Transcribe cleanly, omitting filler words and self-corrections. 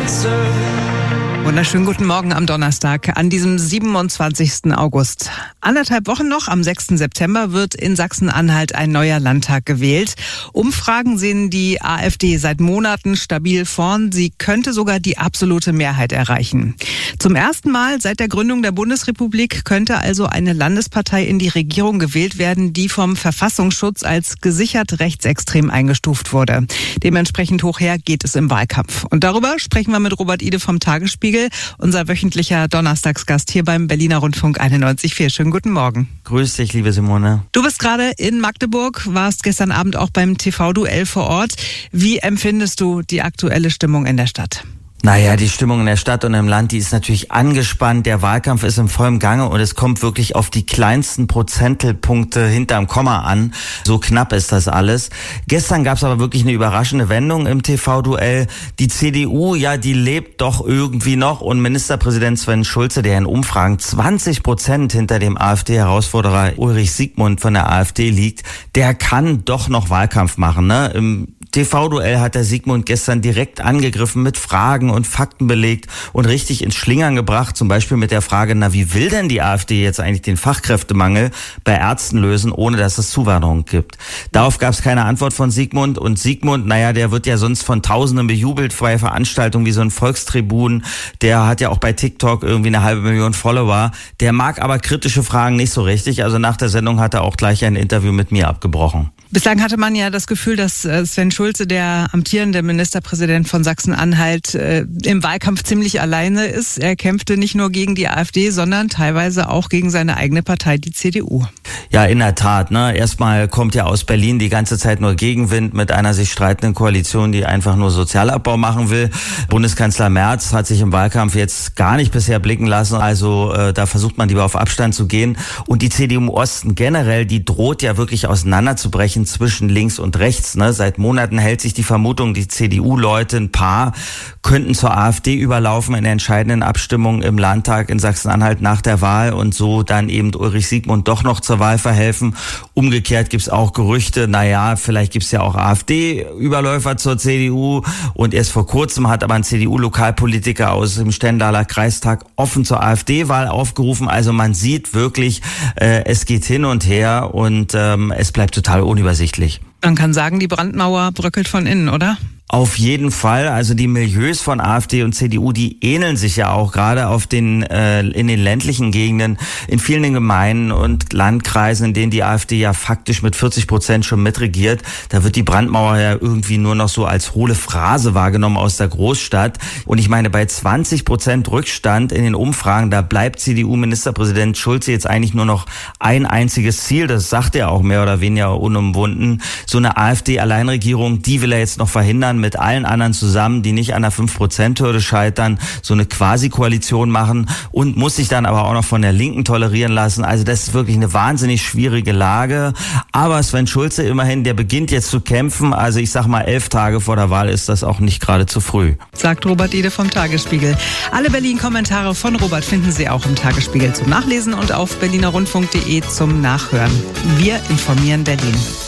Wunderschönen guten Morgen am Donnerstag, an diesem 27. August. 1,5 Wochen noch, am 6. September wird in Sachsen-Anhalt ein neuer Landtag gewählt. Umfragen sehen die AfD seit Monaten stabil vorn. Sie könnte sogar die absolute Mehrheit erreichen. Zum ersten Mal seit der Gründung der Bundesrepublik könnte also eine Landespartei in die Regierung gewählt werden, die vom Verfassungsschutz als gesichert rechtsextrem eingestuft wurde. Dementsprechend hoch her geht es im Wahlkampf. Und darüber sprechen wir mit Robert Ide vom Tagesspiegel, unser wöchentlicher Donnerstagsgast hier beim Berliner Rundfunk 91.4. Schönen guten Morgen. Grüß dich, liebe Simone. Du bist gerade in Magdeburg, warst gestern Abend auch beim TV-Duell vor Ort. Wie empfindest du die aktuelle Stimmung in der Stadt? Naja, die Stimmung in der Stadt und im Land, die ist natürlich angespannt. Der Wahlkampf ist im vollen Gange und es kommt wirklich auf die kleinsten Prozentpunkte hinterm Komma an. So knapp ist das alles. Gestern gab es aber wirklich eine überraschende Wendung im TV-Duell. Die CDU, ja, die lebt doch irgendwie noch und Ministerpräsident Sven Schulze, der in Umfragen 20% hinter dem AfD-Herausforderer Ulrich Siegmund von der AfD liegt, der kann doch noch Wahlkampf machen, ne? Im TV-Duell hat der Siegmund gestern direkt angegriffen, mit Fragen und Fakten belegt und richtig ins Schlingern gebracht. Zum Beispiel mit der Frage, wie will denn die AfD jetzt eigentlich den Fachkräftemangel bei Ärzten lösen, ohne dass es Zuwanderung gibt? Darauf gab es keine Antwort von Siegmund. Und Siegmund, der wird ja sonst von Tausenden bejubelt bei Veranstaltungen wie so ein Volkstribun. Der hat ja auch bei TikTok irgendwie 500.000 Follower. Der mag aber kritische Fragen nicht so richtig. Also nach der Sendung hat er auch gleich ein Interview mit mir abgebrochen. Bislang hatte man ja das Gefühl, dass Sven Schulze, der amtierende Ministerpräsident von Sachsen-Anhalt, im Wahlkampf ziemlich alleine ist. Er kämpfte nicht nur gegen die AfD, sondern teilweise auch gegen seine eigene Partei, die CDU. Ja, in der Tat. Erstmal kommt ja aus Berlin die ganze Zeit nur Gegenwind mit einer sich streitenden Koalition, die einfach nur Sozialabbau machen will. Bundeskanzler Merz hat sich im Wahlkampf jetzt gar nicht bisher blicken lassen. Also da versucht man lieber auf Abstand zu gehen. Und die CDU im Osten generell, die droht ja wirklich auseinanderzubrechen zwischen links und rechts. Seit Monaten hält sich die Vermutung, die CDU-Leute, ein paar, könnten zur AfD überlaufen in der entscheidenden Abstimmung im Landtag in Sachsen-Anhalt nach der Wahl und so dann eben Ulrich Siegmund doch noch zur Wahl verhelfen. Umgekehrt gibt's auch Gerüchte, vielleicht gibt's ja auch AfD-Überläufer zur CDU und erst vor kurzem hat aber ein CDU-Lokalpolitiker aus dem Stendaler Kreistag offen zur AfD-Wahl aufgerufen. Also man sieht wirklich, es geht hin und her und es bleibt total unübersichtlich. Man kann sagen, die Brandmauer bröckelt von innen, oder? Auf jeden Fall. Also die Milieus von AfD und CDU, die ähneln sich ja auch gerade in den ländlichen Gegenden, in vielen Gemeinden und Landkreisen, in denen die AfD ja faktisch mit 40% schon mitregiert. Da wird die Brandmauer ja irgendwie nur noch so als hohle Phrase wahrgenommen aus der Großstadt. Und ich meine, bei 20% Rückstand in den Umfragen, da bleibt CDU-Ministerpräsident Schulze jetzt eigentlich nur noch ein einziges Ziel. Das sagt er auch mehr oder weniger unumwunden. So eine AfD-Alleinregierung, die will er jetzt noch verhindern, mit allen anderen zusammen, die nicht an der 5%-Hürde scheitern, so eine Quasi-Koalition machen und muss sich dann aber auch noch von der Linken tolerieren lassen. Also das ist wirklich eine wahnsinnig schwierige Lage. Aber Sven Schulze immerhin, der beginnt jetzt zu kämpfen. Also ich sag mal, 11 Tage vor der Wahl ist das auch nicht gerade zu früh. Sagt Robert Ide vom Tagesspiegel. Alle Berlin-Kommentare von Robert finden Sie auch im Tagesspiegel zum Nachlesen und auf berlinerrundfunk.de zum Nachhören. Wir informieren Berlin.